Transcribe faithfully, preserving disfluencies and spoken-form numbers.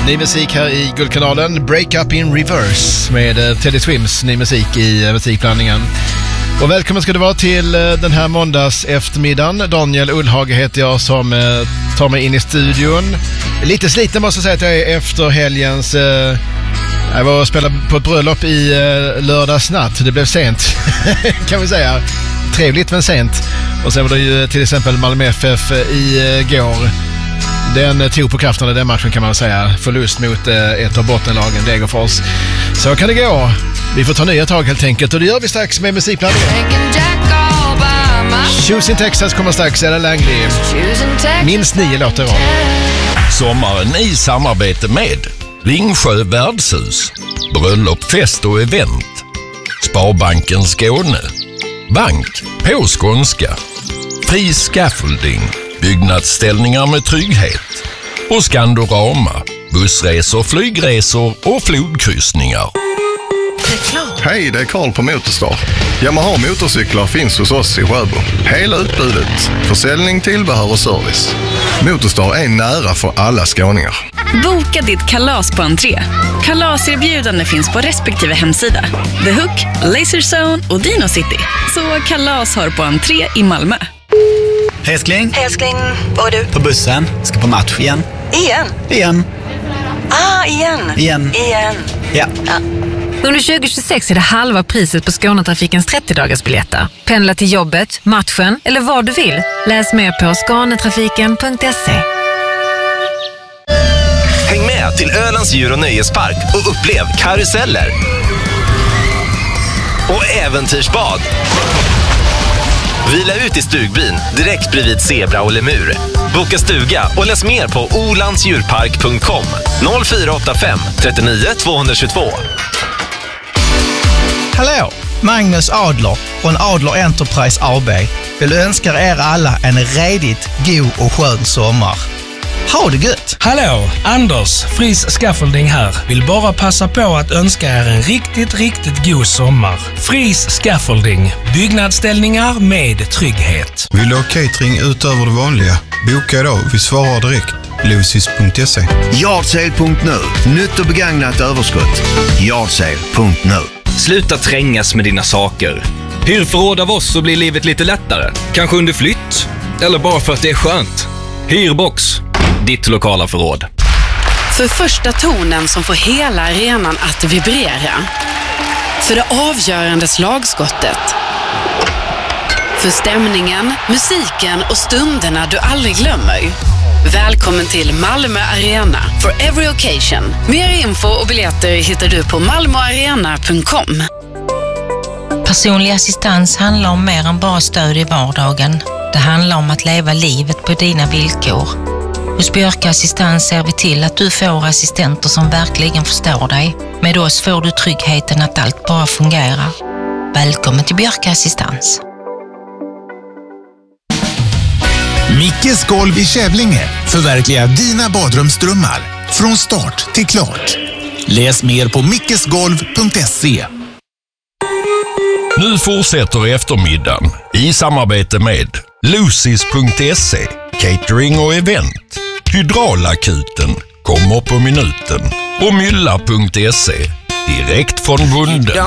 Ny musik här i Guldkanalen. Break Up in Reverse med Teddy Swims ny musik i musikblandningen. Och välkommen ska du vara till den här måndags eftermiddagen. Daniel Ullhage heter jag som tar mig in i studion. Lite sliten måste jag säga att jag är efter helgens... Eh, jag var och spelade på ett bröllop i eh, lördags natt. Det blev sent kan vi säga. Trevligt men sent. Och sen var det ju till exempel Malmö F F i eh, går. Den tog på kraften av den matchen kan man säga. Förlust mot eh, ett av bottenlagen, Degerfors. Så kan det gå. Vi får ta nya tag helt enkelt. Och det gör vi strax med musikblandningen. Choosing Texas kommer strax. Ella Langley. Minst nio låtar av. Sommaren i samarbete med Ringsjö värdshus, bröllop, fest och event, Sparbanken Skåne, bank på skånska, Fri Scaffolding, byggnadsställningar med trygghet och Skandorama, bussresor, flygresor och flodkryssningar. Hej, det är Karl på Motorstar. Yamaha motorcyklar finns hos oss i Sjöbo. Hela utbudet, försäljning, tillbehör och service. Motorstar är nära för alla skåningar. Boka ditt kalas på entré. Kalaserbjudande finns på respektive hemsida. The Hook, Laserzone och Dino City. Så kalas har på entré i Malmö. Hej älskling. Hej älskling, vad är du? På bussen, ska på match igen. Igen? Igen. Ah, igen. Igen. Igen. Ja. ja. Under tjugo tjugosex är det halva priset på Skånetrafikens trettio-dagarsbiljetter. Pendla till jobbet, matchen eller vad du vill. Läs mer på skanetrafiken punkt se. Häng med till Ölands djur- och nöjespark och upplev karuseller och äventyrsbad. Vila ut i stugbyn direkt bredvid zebra och lemur. Boka stuga och läs mer på olandsdjurpark punkt com noll fyra åtta fem trettionio tvåhundratjugotvå. Hallå, Magnus Adler från Adler Enterprise A B vill önska er alla en redigt god och skön sommar. Ha det gött! Hallå, Anders, Fris Scaffolding här. Vill bara passa på att önska er en riktigt, riktigt god sommar. Fris Scaffolding, byggnadsställningar med trygghet. Vill du ha catering utöver det vanliga? Boka idag, vi svarar direkt. Lucis punkt se. Yardsale punkt nu. Nytt och begagnat överskott. Yardsale punkt nu. Sluta trängas med dina saker. Hyr förråd av oss så blir livet lite lättare. Kanske under flytt. Eller bara för att det är skönt. Hyrbox. Ditt lokala förråd. För första tonen som får hela arenan att vibrera. För det avgörande slagskottet. För stämningen, musiken och stunderna du aldrig glömmer. Välkommen till Malmö Arena for every occasion. Mer info och biljetter hittar du på malmoarena punkt com. Personlig assistans handlar om mer än bara stöd i vardagen. Det handlar om att leva livet på dina villkor. Hos Björka Assistans ser vi till att du får assistenter som verkligen förstår dig. Med oss får du tryggheten att allt bara fungerar. Välkommen till Björka Assistans. Mickes golv i Kävlinge. Förverkliga dina badrumsdrömmar. Från start till klart. Läs mer på mickesgolv punkt se. Nu fortsätter eftermiddagen i samarbete med Lucis punkt se, catering och event. Hydraulakuten kommer på minuten och mylla punkt se, direkt från Bunde.